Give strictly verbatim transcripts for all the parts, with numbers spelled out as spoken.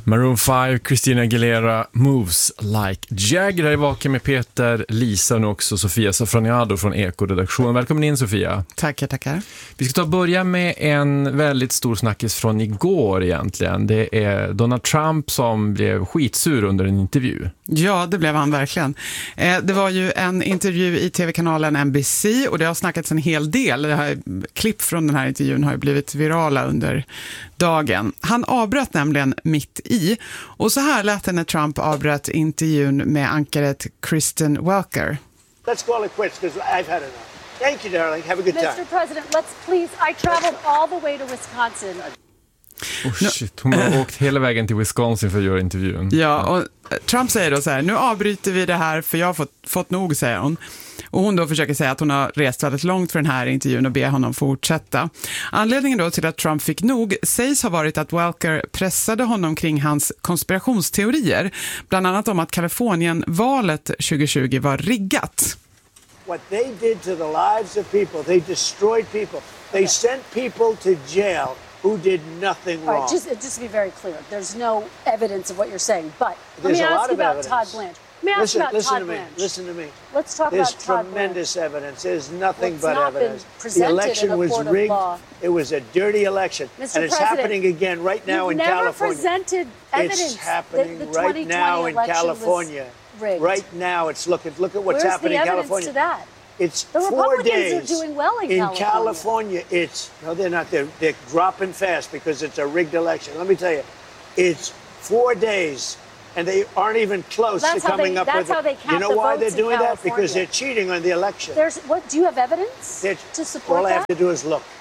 Maroon fem, Christina Aguilera, Moves Like Jagger är vaken med Peter, Lisa och också Sofia Safraniado från Eko-redaktionen. Välkommen in, Sofia. Tackar, tackar. Vi ska ta och börja med en väldigt stor snackis från igår egentligen. Det är Donald Trump som blev skitsur under en intervju. Ja, det blev han verkligen. Eh, det var ju en intervju i tv-kanalen N B C och det har snackats en hel del. Det här, klipp från den här intervjun har ju blivit virala under dagen. Han avbröt nämligen mitt i. Och så här lät det när Trump avbröt intervjun med ankaret Kristen Welker. Let's call it quits because I've had enough. Thank you, darling. Have a good time. mister President, let's please. I traveled all the way to Wisconsin. Oh shit, hon har åkt hela vägen till Wisconsin för att göra intervjun. Ja, och Trump säger då så här, nu avbryter vi det här för jag har fått, fått nog, säger hon. Och hon då försöker säga att hon har rest väldigt långt för den här intervjun och ber honom fortsätta. Anledningen då till att Trump fick nog sägs ha varit att Welker pressade honom kring hans konspirationsteorier. Bland annat om att Kalifornien-valet tjugo tjugo var riggat. What they did to the lives of people, they destroyed people. They sent people to jail who did nothing All wrong. right, just, just to be very clear, there's no evidence of what you're saying. But let There's me a ask lot you of about evidence. Todd Blanche. Let me ask Listen, you about listen Todd to me. Blanche. Listen to me. Let's talk There's about Todd tremendous Blanche. evidence. There's nothing Well, it's but not been evidence. The presented in election a was court of rigged. law. It was a dirty election. Mister And it's President, happening again right now you've in never California. presented evidence It's happening that the right twenty twenty now in election California. was rigged. Right now, it's looking. Look at what's Where's happening the in evidence California. to that? It's The four Republicans days. are doing well in, in California. California. It's no, they're not. They're they're dropping fast because it's a rigged election. Let me tell you, it's four days, and they aren't even close That's to how coming they- up that's with how it. they count You know the why votes they're in doing that? California. Because they're cheating on the election. There's what? Do you have evidence They're- to support all I that? have to do is look.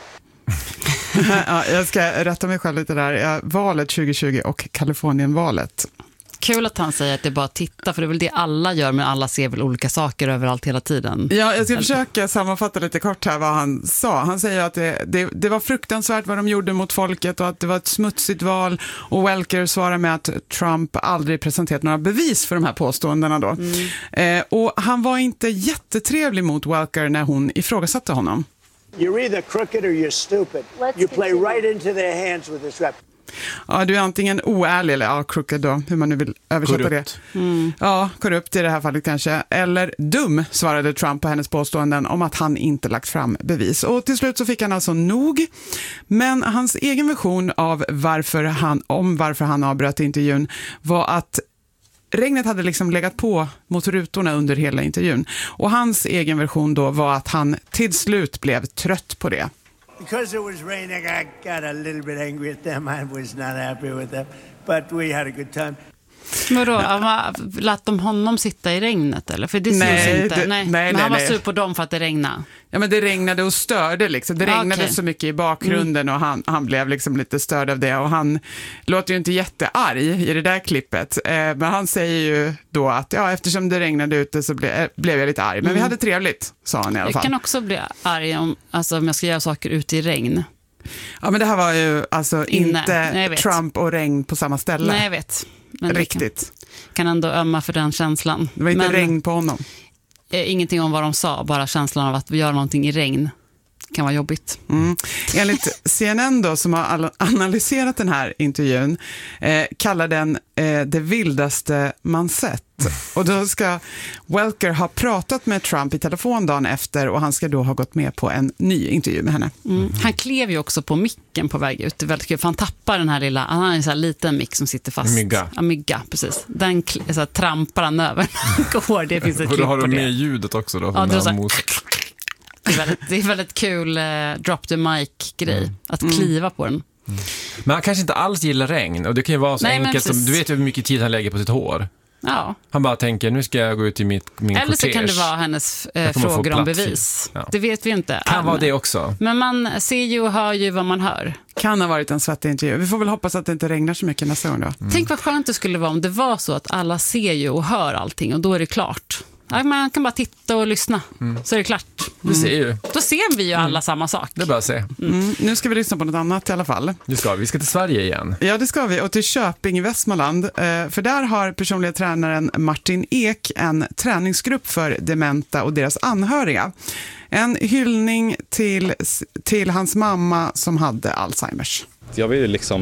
Ja, jag ska rätta mig själv lite där. Ja, valet tjugo tjugo och Kalifornienvalet. Kul att han säger att det är bara att titta, för det är väl det alla gör, men alla ser väl olika saker överallt hela tiden. Ja, jag ska försöka sammanfatta lite kort här vad han sa. Han säger att det, det, det var fruktansvärt vad de gjorde mot folket och att det var ett smutsigt val. Och Welker svarar med att Trump aldrig presenterat några bevis för de här påståendena då. Mm. Eh, och han var inte jättetrevlig mot Welker när hon ifrågasatte honom. You're either crooked or you're stupid. Let's You play continue. right into their hands with this rep. Ja, du är antingen oärlig eller ja, crooked då, hur man nu vill översätta Korrupt. det. Mm. Ja, korrupt i det här fallet kanske. Eller dum, svarade Trump på hennes påståenden om att han inte lagt fram bevis. Och till slut så fick han alltså nog. Men hans egen version av varför han, om varför han avbröt intervjun var att regnet hade liksom legat på mot rutorna under hela intervjun. Och hans egen version då var att han till slut blev trött på det. Because it was raining, I got a little bit angry at them. I was not happy with them, but we had a good time. Men då, lät de honom sitta i regnet eller? För det syns Nej, inte. det- nej. nej, Men han nej, var nej. sur på dem för att det regnade. Ja, men det regnade och störde liksom. Det regnade Okej. så mycket i bakgrunden och han, han blev liksom lite störd av det. Och han låter ju inte jättearg i det där klippet. Eh, men han säger ju då att ja, eftersom det regnade ute så ble, eh, blev jag lite arg. Men vi hade trevligt, sa han i alla Jag fall. kan också bli arg om, alltså, om jag ska göra saker ute i regn. Ja, men det här var ju alltså Inne. inte Nej, jag vet. Trump och regn på samma ställe. Nej, jag vet. Men det Riktigt. Kan, kan ändå ömma för den känslan. Det var inte Men, regn på honom. eh, ingenting om vad de sa, bara känslan av att vi gör någonting i regn kan vara jobbigt. Mm. Enligt C N N då, som har all- analyserat den här intervjun, eh, kallar den eh, det vildaste man sett. Och då ska Welker ha pratat med Trump i telefon dagen efter och han ska då ha gått med på en ny intervju med henne. Mm. Han klev ju också på micken på väg ut. Det är väldigt kul, för han tappar den här lilla, han har en sån här liten mick som sitter fast. Mygga. Ja, mygga, precis. Den kl- så här, trampar han över. Går, det finns ett Och klipp då har på du det. med ljudet också då. Ja, det är så här- mos. Det är väldigt, det är väldigt kul eh, drop the mic-grej. Mm. Att kliva på den. Men han kanske inte alls gillar regn. Och det kan ju vara så Nej, men enkelt som, precis. du vet ju hur mycket tid han lägger på sitt hår. Ja. Han bara tänker, nu ska jag gå ut i mitt, min Eller så kortege. kan det vara hennes eh, Jag kommer få frågor om plats i. bevis. Ja. Det vet vi inte. Kan än. vara det också. Men man ser ju och hör ju vad man hör. Kan ha varit en svettig intervju. Vi får väl hoppas att det inte regnar så mycket nästa gång då. Mm. Tänk vad skönt det skulle vara om det var så att alla ser ju och hör allting och då är det klart. Ja, man kan bara titta och lyssna, Mm. så är det klart. Du ser ju. Då ser vi ju alla samma sak. Det är bara att se. Mm. Nu ska vi lyssna på något annat i alla fall. Nu ska vi. Vi ska till Sverige igen. Ja, det ska vi. Och till Köping i Västmanland. Eh, för där har personliga tränaren Martin Ek en träningsgrupp för dementa och deras anhöriga. En hyllning till, till hans mamma som hade Alzheimers. Jag vill liksom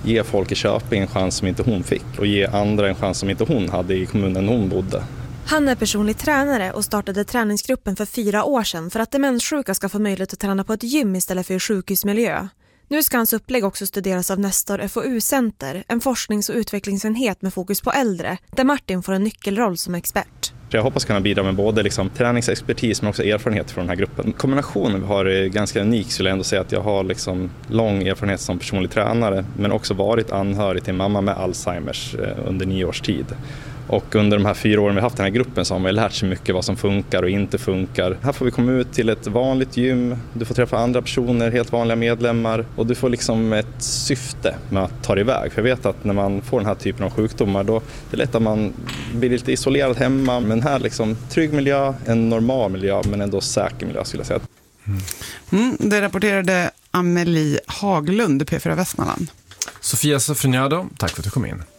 ge folk i Köping en chans som inte hon fick och ge andra en chans som inte hon hade i kommunen hon bodde. Han är personlig tränare och startade träningsgruppen för fyra år sedan för att demenssjuka ska få möjlighet att träna på ett gym istället för i sjukhusmiljö. Nu ska hans upplägg också studeras av Nestor F O U-center, en forsknings- och utvecklingsenhet med fokus på äldre, där Martin får en nyckelroll som expert. Jag hoppas kunna bidra med både liksom träningsexpertis men också erfarenhet från den här gruppen. Kombinationen vi har är ganska unik, skulle jag ändå säga, att jag har liksom lång erfarenhet som personlig tränare men också varit anhörig till mamma med Alzheimers under nio års tid. Och under de här fyra åren vi haft den här gruppen så har man lärt sig mycket vad som funkar och inte funkar. Här får vi komma ut till ett vanligt gym, du får träffa andra personer, helt vanliga medlemmar och du får liksom ett syfte med att ta dig iväg. För jag vet att när man får den här typen av sjukdomar då är det lätt att man blir lite isolerad hemma. Men här liksom trygg miljö, en normal miljö men ändå säker miljö skulle jag säga. Mm. Mm, det rapporterade Amelie Haglund, P fyra Västmanland. Sofia Safriniado, tack för att du kom in.